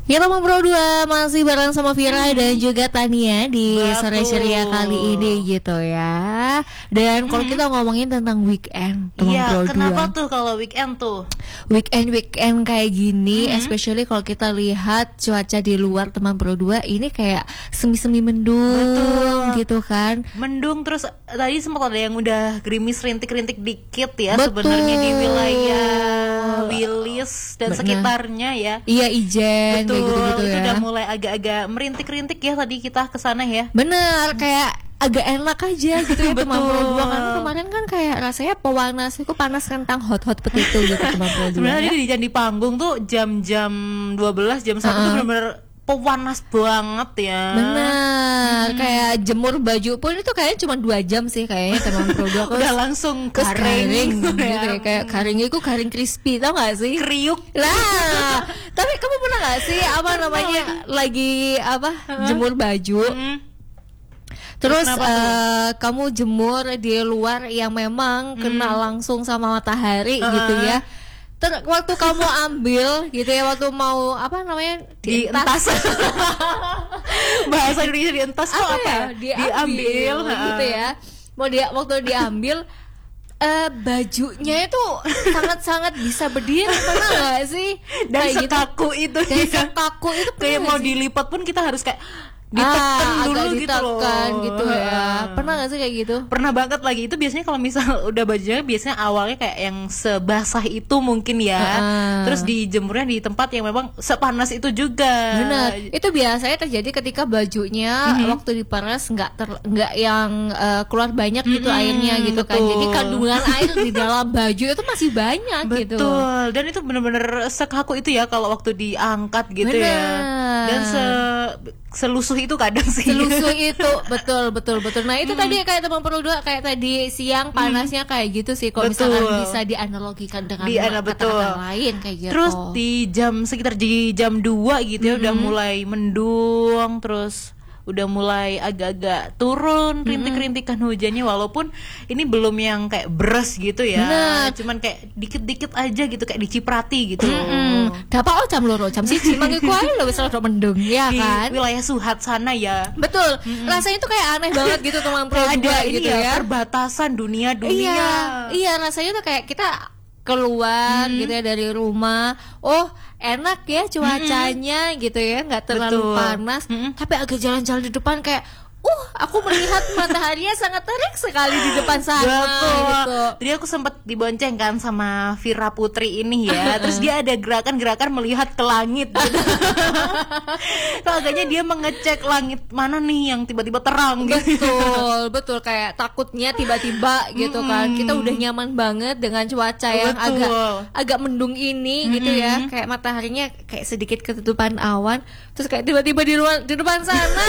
Ya teman Pro 2 masih bareng sama Vira dan juga Tania di sore ceria kali ini gitu ya. Dan kalau kita ngomongin tentang weekend teman Pro 2. Kenapa tuh kalau weekend tuh? Weekend kayak gini, especially kalau kita lihat cuaca di luar teman Pro 2 ini kayak semi-semi mendung. Gitu kan. Mendung terus tadi sempat ada yang udah gerimis rintik-rintik dikit ya sebenarnya di wilayah Wilis dan sekitarnya ya. Iya, Ijen. Betul, gitu itu ya. udah mulai agak-agak merintik-rintik ya tadi kita kesana ya. Bener, kayak agak enak aja gitu ya teman Pro 2. Karena kemarin kan kayak rasanya pewanas itu panas kentang hot potato gitu teman Pro 2. Sebenarnya tadi di panggung tuh jam-jam 12, jam 1 tuh benar-benar pewanas banget ya. Benar, kayak jemur baju pun itu kayaknya cuma 2 jam sih kayaknya teman Pro 2. Udah langsung kering gitu ya. Kayak karingnya itu karing crispy, tau gak sih? Kriuk lah. Tapi kamu pernah gak sih lagi jemur baju, terus kamu jemur di luar yang memang kena langsung sama matahari gitu ya. Waktu kamu ambil gitu ya, waktu mau dientas. Bahasa Indonesia dientas tuh apa? Diambil gitu ya. Waktu diambil bajunya itu sangat-sangat bisa berdiri, pernah gak sih? Dan sekaku itu kayak mau dilipat pun kita harus kayak ditekan dulu gitu loh gitu ya. Pernah gak sih kayak gitu? Pernah banget lagi. Itu biasanya kalau misal udah bajunya biasanya awalnya kayak yang sebasah itu mungkin ya. Terus dijemurnya di tempat yang memang sepanas itu juga. Benar. Itu biasanya terjadi ketika bajunya waktu diperas nggak yang keluar banyak gitu airnya gitu kan. Jadi kandungan air di dalam baju itu masih banyak gitu. Betul. Dan itu benar-benar sekaku itu ya kalau waktu diangkat gitu ya. Dan selusuh itu kadang sih. Selusuh itu betul. Nah itu tadi kayak teman Pro 2 kayak tadi siang panasnya kayak gitu sih. Kalau misalkan bisa dianalogikan dengan kata-kata lain kayak gitu. Terus sekitar di jam 2 gitu ya udah mulai mendung, terus udah mulai agak-agak turun rintik-rintikan hujannya, walaupun ini belum yang kayak beres gitu ya. Cuman kayak dikit-dikit aja gitu, kayak diciprati gitu. Dapat jam loro jam siji mangke kuwi lho wis rada mendung ya kan. Di wilayah Suhat sana ya. Betul. Rasanya itu kayak aneh banget gitu teman Pro 2 gitu ya. Perbatasan dunia. Iya, rasanya tuh kayak kita keluar gitu ya dari rumah, enak ya cuacanya gitu ya, nggak terlalu panas, tapi agak jalan-jalan di depan kayak aku melihat mataharinya sangat terik sekali di depan sana gitu. Jadi aku sempat dibonceng kan sama Vira Putri ini ya. Terus dia ada gerakan-gerakan melihat ke langit gitu. Agaknya dia mengecek langit mana nih yang tiba-tiba terang gitu. Betul kayak takutnya tiba-tiba gitu kan. Kita udah nyaman banget dengan cuaca yang agak mendung ini gitu ya. Kayak mataharinya kayak sedikit ketutupan awan, terus kayak tiba-tiba di depan sana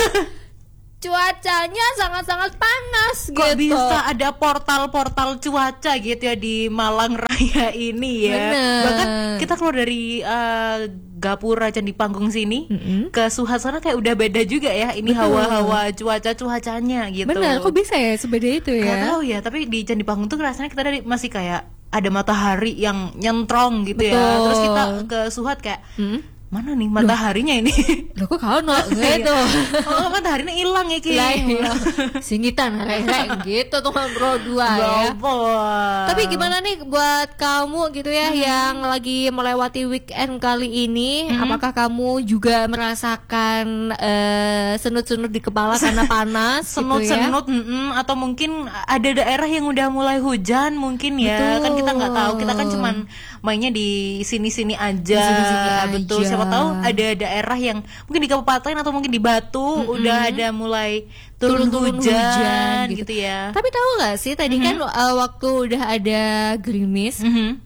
cuacanya sangat-sangat panas. Kok gitu bisa ada portal-portal cuaca gitu ya di Malang Raya ini ya. Bahkan kita keluar dari Gapura Candi Panggung sini ke Suhat sana kayak udah beda juga ya. Ini hawa-hawa cuacanya gitu. Benar, kok bisa ya sebeda itu ya? Gak tahu ya, tapi di Candi Panggung tuh rasanya kita masih kayak ada matahari yang nyentrong gitu ya. Terus kita ke Suhat kayak mana nih mataharinya ini? Loh kok kau gitu? Mataharinya hilang ya Ki. Singitan rek gitu teman Pro 2 ya. Tapi gimana nih buat kamu gitu ya yang lagi melewati weekend kali ini? Apakah kamu juga merasakan senut-senut di kepala karena panas? Senut-senut atau mungkin ada daerah yang udah mulai hujan mungkin ya. Kan kita nggak tahu. Kita kan cuman mainnya di sini-sini aja. Betul. Siapa tahu ada daerah yang mungkin di kabupaten atau mungkin di Batu udah ada mulai turun hujan gitu ya. Tapi tahu nggak sih tadi kan waktu udah ada gerimis,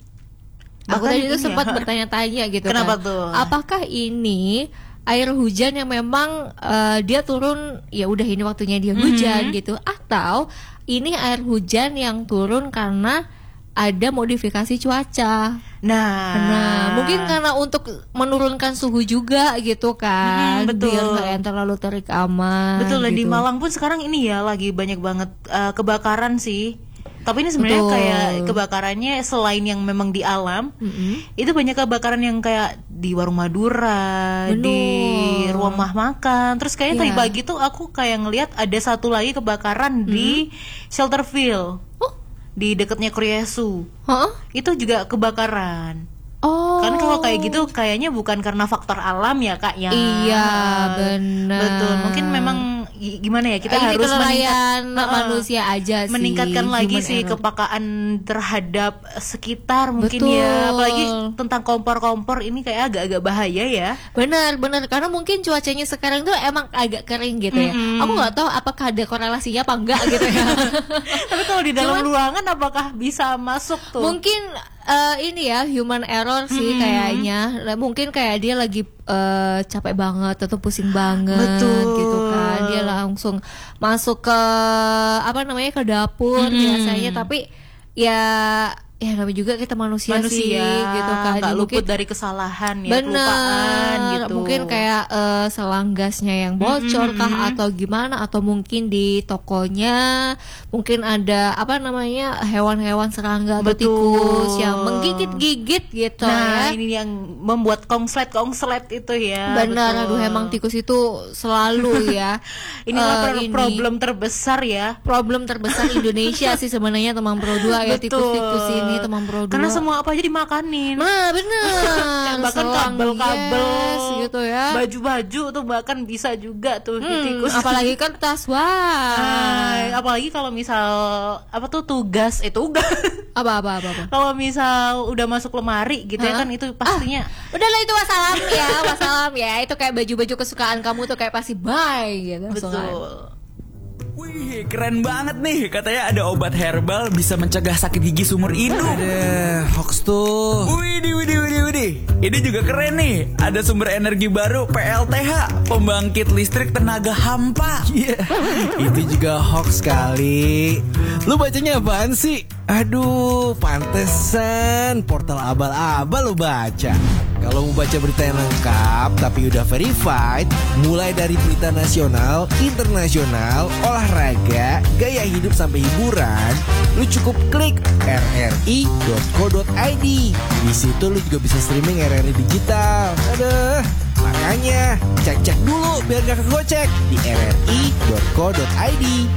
aku tadi itu sempat bertanya-tanya gitu. Kenapa kan tuh? Apakah ini air hujan yang memang dia turun ya udah ini waktunya dia hujan gitu, atau ini air hujan yang turun karena ada modifikasi cuaca. Nah, mungkin karena untuk menurunkan suhu juga gitu kan, betul. Biar nggak yang terlalu terik aman. Betul, dan gitu. di Malang pun sekarang ini ya lagi banyak banget kebakaran sih. Tapi ini sebenarnya Betul. kayak kebakarannya selain yang memang di alam, itu banyak kebakaran yang kayak di warung Madura, Bener. di rumah makan. Terus kayaknya tadi Iya. pagi tuh aku kayak ngelihat ada satu lagi kebakaran di Shelterville, Oh. di dekatnya Kuryesu. Hah? Itu juga kebakaran. Oh. Kan kalau kayak gitu kayaknya bukan karena faktor alam ya Kak ya. Iya, benar. Betul. Mungkin memang gimana ya, kita Ini harus kelalaian manusia aja sih. meningkatkan lagi human sih error. kepekaan terhadap sekitar mungkin Betul. ya. Apalagi tentang kompor-kompor ini kayak agak-agak bahaya ya. Benar, karena mungkin cuacanya sekarang tuh emang agak kering gitu ya. Aku nggak tahu apakah ada korelasinya apa enggak gitu ya. Tapi kalau di dalam ruangan apakah bisa masuk tuh? Mungkin ini ya human error sih kayaknya. Mungkin kayak dia lagi capek banget atau pusing banget. Betul. Gitu kan. Dia langsung masuk ke ke dapur biasanya, tapi ya namanya juga kita manusia sih gitu kan. nggak luput Mungkin dari kesalahan ya, kelupaan bener, gitu. mungkin kayak selang gasnya yang bocor kah atau gimana, atau mungkin di tokonya mungkin ada hewan-hewan serangga atau Betul. tikus yang menggigit-gigit gitu Nah, ya. ini yang membuat kongslet itu ya. Benar, betul. aduh emang tikus itu selalu ya. Inilah ini problem terbesar ya. problem terbesar Indonesia sih sebenarnya teman Pro 2 ya, Betul. tikus-tikus ini teman Pro 2. Karena semua apa aja dimakanin. Nah, bener. Bahkan Selang, kabel-kabel, yes, gitu ya. baju-baju tuh bahkan bisa juga tuh di tikus. Apalagi kertas, wah. Apalagi kalau misal tugas Apa. kalau misal udah masuk lemari gitu ya kan, itu pastinya Udahlah itu wassalam ya. Itu kayak baju-baju kesukaan kamu tuh kayak pasti bye gitu. betul. Wih, keren banget nih. Katanya ada obat herbal bisa mencegah sakit gigi seumur hidup. Ada hoax tuh. Widih. Ini juga keren nih. Ada sumber energi baru PLTH, pembangkit listrik tenaga hampa. Iya, itu juga hoax kali. Lu bacanya apaan sih? Aduh, pantesan portal abal-abal lu baca. Kalau mau baca berita yang lengkap tapi udah verified, mulai dari berita nasional, internasional, olahraga, gaya hidup sampai hiburan, lu cukup klik rri.co.id. Di situ lu juga bisa streaming RRI digital. Aduh, makanya cek dulu biar gak kegocek di rri.co.id.